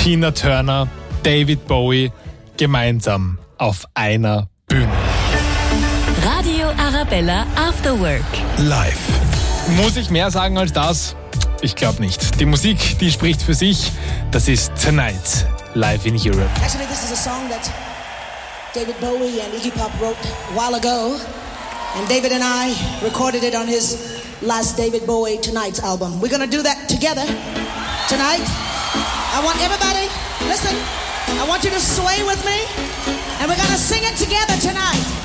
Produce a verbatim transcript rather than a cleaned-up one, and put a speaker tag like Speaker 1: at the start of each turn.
Speaker 1: Tina Turner, David Bowie gemeinsam auf einer Bühne.
Speaker 2: Radio Arabella After Work.
Speaker 3: Live.
Speaker 1: Muss ich mehr sagen als das? Ich glaube nicht. Die Musik, die spricht für sich. Das ist Tonight, live in Europe.
Speaker 4: Actually, this is a song that David Bowie and Iggy Pop wrote a while ago. And David and I recorded it on his last David Bowie Tonight's album. We're gonna do that together tonight. I want everybody, listen, I want you to sway with me. And we're gonna sing it together tonight.